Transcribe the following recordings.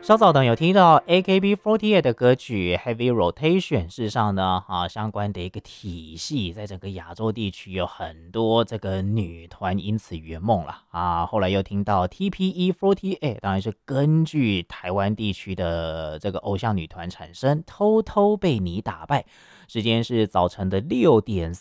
稍早等有听到 AKB48 的歌曲 Heavy Rotation， 事实上呢，相关的一个体系，在整个亚洲地区有很多这个女团因此圆梦了啊。后来又听到 TPE48， 当然是根据台湾地区的这个偶像女团产生，偷偷被你打败。时间是早晨的6点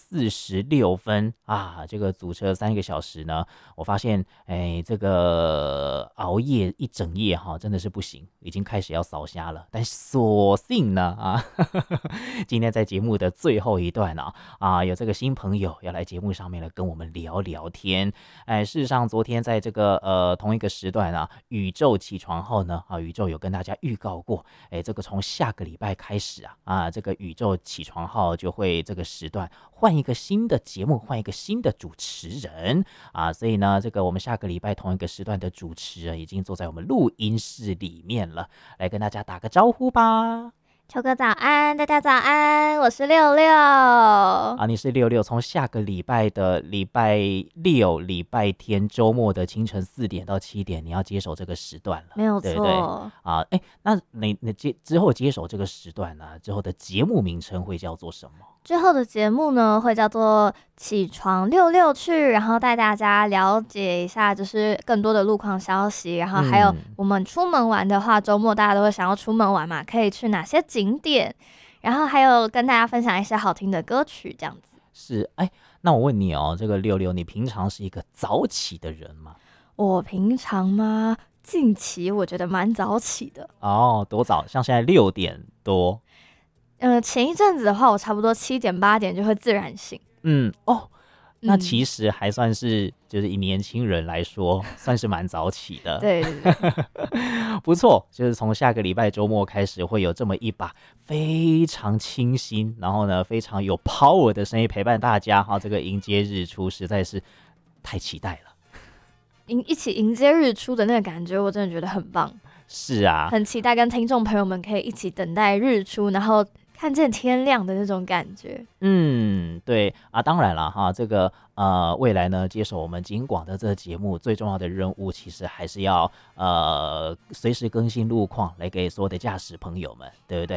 46分啊，这个组车3个小时呢，我发现，这个熬夜一整夜哈，真的是不行，已经开始要扫瞎了。但所幸呢，今天在节目的最后一段有这个新朋友要来节目上面来跟我们聊聊天。事实上，昨天在这个同一个时段宇宙起床后呢，宇宙有跟大家预告过，这个从下个礼拜开始这个宇宙起床号就会这个时段换一个新的节目，换一个新的主持人所以呢，这个我们下个礼拜同一个时段的主持人已经坐在我们录音室里面了，来跟大家打个招呼吧。 秋哥早安，大家早安，我是六六你是六六，从下个礼拜的礼拜六、礼拜天周末的清晨4点到7点，你要接手这个时段了， 没有对不对错那你之后接手这个时段呢，之后的节目名称会叫做什么？ 之后的节目呢，会叫做起床六六去，然后带大家了解一下就是更多的路况消息，然后还有我们出门玩的话，周末大家都会想要出门玩嘛，可以去哪些景点，然后还有跟大家分享一些好听的歌曲这样子。 是那我问你这个六六，你平常是一个早起的人吗？ 我平常吗？近期我觉得蛮早起的。 多早？像现在6点多。 前一阵子的话，我差不多7点8点就会自然醒。 那其实还算是，就是以年轻人来说，算是蛮早起的。 对对对不错，就是从下个礼拜周末开始，会有这么一把非常清新，然后呢非常有 power 的声音陪伴大家这个迎接日出，实在是太期待了。 一起迎接日出的那个感觉，我真的觉得很棒。 是啊， 很期待跟听众朋友们可以一起等待日出，然后看见天亮的那种感觉。 对当然了这个未来呢接手我们警广的这个节目，最重要的任务其实还是要随时更新路况，来给所有的驾驶朋友们，对不对